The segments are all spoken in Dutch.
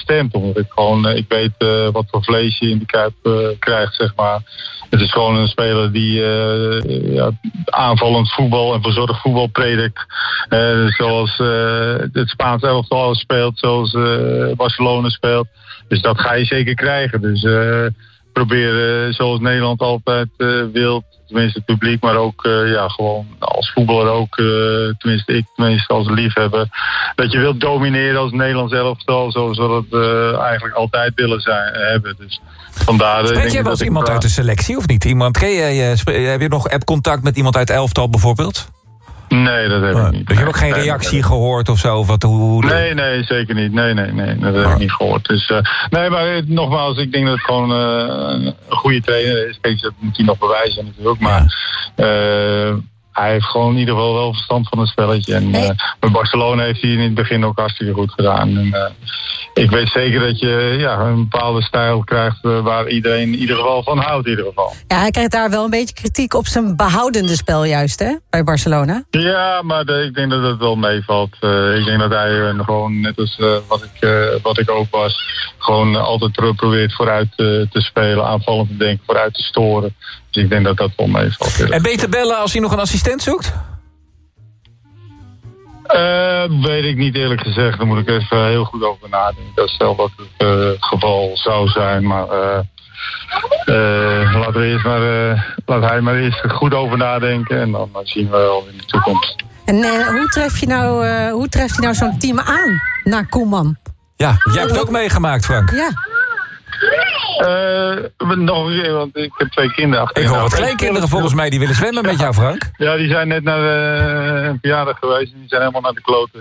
gestemd. Omdat ik weet wat voor vlees je in de Kuip krijgt, zeg maar. Het is gewoon een speler die aanvallend voetbal en verzorgd voetbal predikt. Zoals het Spaans elftal speelt, zoals Barcelona speelt. Dus dat ga je zeker krijgen. Dus proberen zoals Nederland altijd wil, tenminste het publiek, maar ook gewoon als voetballer ook, tenminste ik als liefhebber, dat je wilt domineren als Nederlands elftal, zoals we dat eigenlijk altijd willen hebben. Dus vandaar. Spreek jij wel eens iemand uit de selectie of niet? Heb je nog app-contact met iemand uit elftal bijvoorbeeld? Nee, dat heb ik niet. Dus je hebt ook geen reactie gehoord of zo? Nee, zeker niet. Nee, dat heb ik niet gehoord. Dus, maar nogmaals, ik denk dat het gewoon een goede trainer is. Kijk, dat moet hij nog bewijzen natuurlijk. Maar hij heeft gewoon in ieder geval wel verstand van het spelletje. En bij Barcelona heeft hij in het begin ook hartstikke goed gedaan. En, ik weet zeker dat je een bepaalde stijl krijgt waar iedereen in ieder geval van houdt. In ieder geval. Ja, hij krijgt daar wel een beetje kritiek op zijn behoudende spel juist, hè, bij Barcelona. Ja, maar ik denk dat het wel meevalt. Ik denk dat hij gewoon, net als wat ik ook was, gewoon altijd probeert vooruit te spelen, aanvallend te denken, vooruit te storen. Dus ik denk dat dat wel meevalt. En beter bellen als hij nog een assistent zoekt? Weet ik niet eerlijk gezegd. Daar moet ik even heel goed over nadenken. Dat stel dat het geval zou zijn. Maar laat hij maar eerst goed over nadenken. En dan zien we wel in de toekomst. En hoe treft hij nou zo'n team aan na Koeman? Ja, jij hebt het ook meegemaakt, Frank. Ja. Nog een keer, want ik heb 2 kinderen. Ik hoor wat kleinkinderen volgens mij die willen zwemmen met jou, Frank. Ja, die zijn net naar een verjaardag geweest en die zijn helemaal naar de kloten.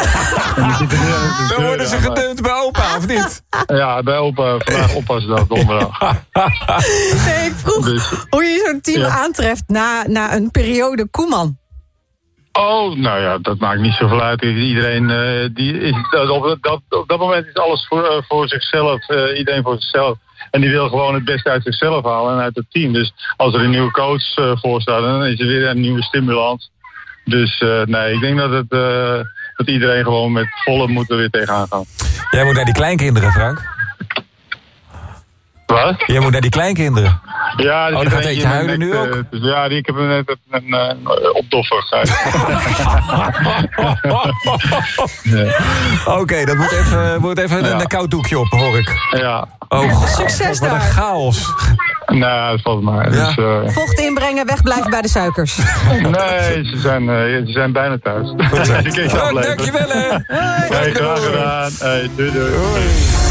Dan worden ze gedumpt bij opa, of niet? Ja, bij opa. Vandaag oppasdag, donderdag. Nee, ik vroeg hoe je zo'n team aantreft na een periode Koeman. Oh, nou ja, dat maakt niet zoveel uit. Iedereen op dat moment is alles voor zichzelf. Iedereen voor zichzelf. En die wil gewoon het beste uit zichzelf halen en uit het team. Dus als er een nieuwe coach voor staat, dan is er weer een nieuwe stimulans. Dus ik denk dat iedereen gewoon met volle moed er weer tegenaan gaat. Jij moet naar die kleinkinderen, Frank. Wat? Jij moet naar die kleinkinderen. Ja, dan gaat eentje huilen nu ook? Ik heb hem net een opdoffer gegeven. Oké, dat moet even een koud doekje op, hoor ik. Ja. Oh, succes daar. Wat een chaos. Nou, dat valt maar. Ja. Dus, vocht inbrengen, wegblijven bij de suikers. Nee, ze zijn bijna thuis. Frank, dankjewel, hè. Hey, graag gedaan. Hey, doei.